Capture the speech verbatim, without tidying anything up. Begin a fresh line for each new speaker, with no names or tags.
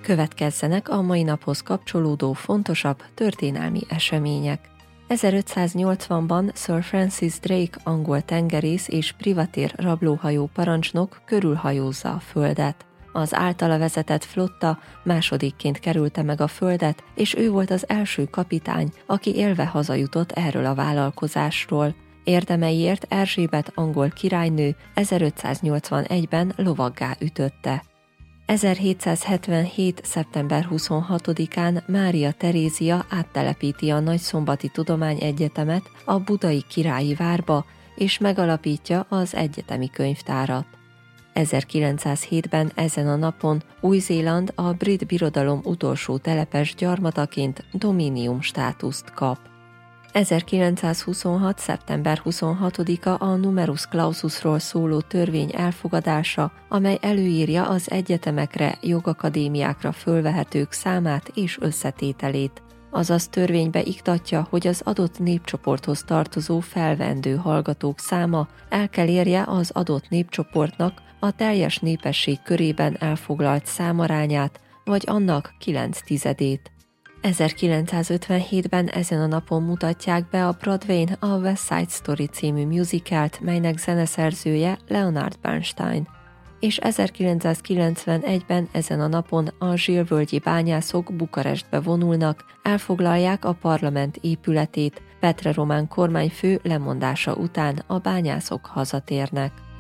Következzenek a mai naphoz kapcsolódó fontosabb történelmi események. ezerötszáznyolcvanban Sir Francis Drake angol tengerész és privatér rablóhajó parancsnok körülhajózza a Földet. Az általa vezetett flotta másodikként kerülte meg a Földet, és ő volt az első kapitány, aki élve hazajutott erről a vállalkozásról. Érdemeiért Erzsébet angol királynő ezerötszáznyolcvanegyben lovaggá ütötte. ezerhétszázhetvenhét. szeptember huszonhatodikán Mária Terézia áttelepíti a Nagyszombati Tudományegyetemet a budai Királyi Várba, és megalapítja az egyetemi könyvtárat. ezerkilencszázhétben ezen a napon Új-Zéland a brit birodalom utolsó telepes gyarmataként dominium státuszt kap. ezerkilencszázhuszonhat. szeptember huszonhatodika a numerus claususról szóló törvény elfogadása, amely előírja az egyetemekre, jogakadémiákra fölvehetők számát és összetételét. Azaz törvénybe iktatja, hogy az adott népcsoporthoz tartozó felvendő hallgatók száma el kell érje az adott népcsoportnak a teljes népesség körében elfoglalt számarányát, vagy annak kilenc tizedét. ezerkilencszázötvenhétben ezen a napon mutatják be a Broadwayn a West Side Story című musicalt, melynek zeneszerzője Leonard Bernstein. És ezerkilencszázkilencvenegyben ezen a napon a zsilvölgyi bányászok Bukarestbe vonulnak, elfoglalják a parlament épületét, Petre Román kormányfő lemondása után a bányászok hazatérnek.